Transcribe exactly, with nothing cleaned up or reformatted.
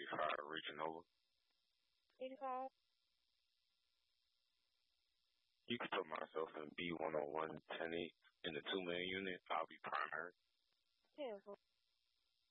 eighty-five reaching over. eighty-five. You can put myself in B one oh one ten eight in the two man unit. I'll be primary. Yeah.